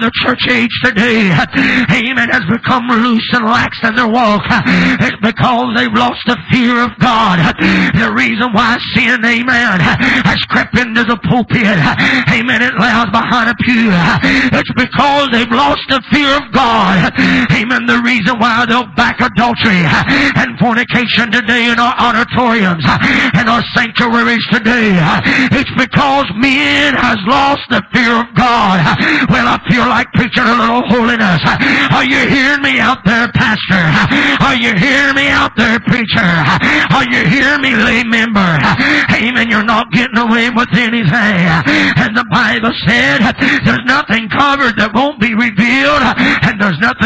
the church age today, amen, has become loose and lax in their walk. It's because they've lost the fear of God. The reason why sin, amen, has crept into the pulpit, amen, it lies behind a pew. It's because they've lost the fear of God. Amen. The reason why they'll back adultery and fornication today in our auditoriums and our sanctuaries today, it's because men has lost the fear of God. Well, I feel like preaching a little holiness. Are you hearing me out there, pastor? Are you hearing me out there, preacher? Are you hearing me, lay member? Amen. You're not getting away with anything. And the Bible said there's nothing covered that won't be revealed, and there's nothing